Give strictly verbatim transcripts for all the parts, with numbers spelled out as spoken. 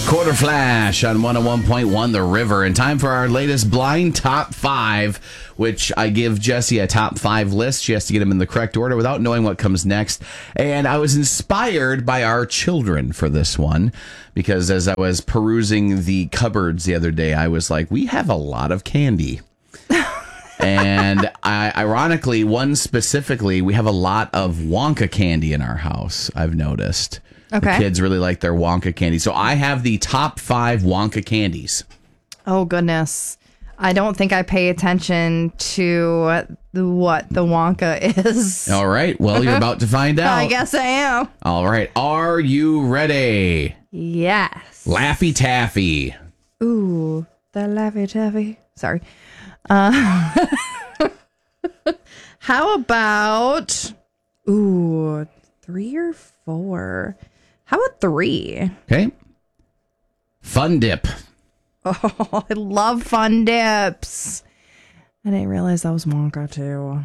Quarter Flash on one oh one point one The River. And time for our latest blind top five, which I give Jessie a top five list. She has to get them in the correct order without knowing what comes next. And I was inspired by our children for this one, because as I was perusing the cupboards the other day, I was like, we have a lot of candy. And I, ironically, one specifically, we have a lot of Wonka candy in our house, I've noticed. Okay. The kids really like their Wonka candy. So I have the top five Wonka candies. Oh, goodness. I don't think I pay attention to the, what the Wonka is. All right. Well, you're about to find out. I guess I am. All right. Are you ready? Yes. Laffy Taffy. Ooh, the Laffy Taffy. Sorry. Uh, how about, ooh, three or four? How about three? Okay. Fun Dip. Oh, I love Fun Dips. I didn't realize that was Wonka, too.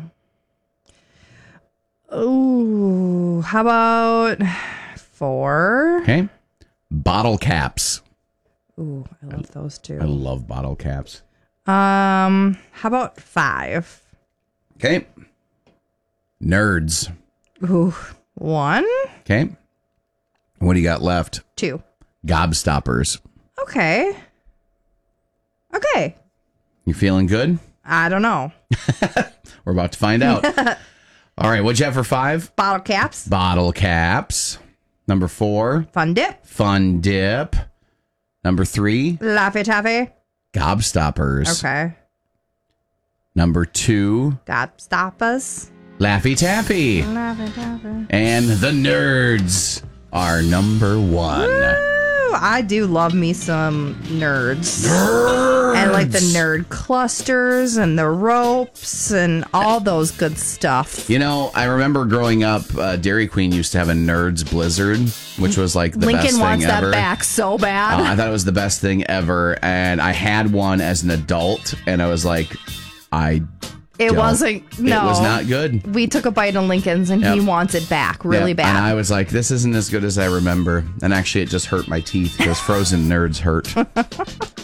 Ooh, how about four? Okay. Bottle Caps. Ooh, I love those, too. I love bottle caps. Um, how about five? Okay. Nerds. Ooh, one? Okay. What do you got left? Two. Gobstoppers. Okay. Okay. You feeling good? I don't know. We're about to find out. All right. What'd you have for five? Bottle caps. Bottle caps. Number four. Fun Dip. Fun Dip. Number three. Laffy Taffy. Gobstoppers. Okay. Number two. Gobstoppers. Laffy Taffy. Laffy Taffy. And the Nerds are number one. Woo! I do love me some nerds. Nerds! And like the nerd clusters and the ropes and all those good stuff. You know, I remember growing up, uh, Dairy Queen used to have a Nerds Blizzard, which was like the Lincoln best thing wants ever. that back so bad. Uh, I thought it was the best thing ever. And I had one as an adult, and I was like, I It don't- wasn't, no. It was not good. We took a bite of Lincoln's and Yep. he wants it back really Yeah, bad. And I was like, this isn't as good as I remember. And actually, it just hurt my teeth because frozen Nerds hurt.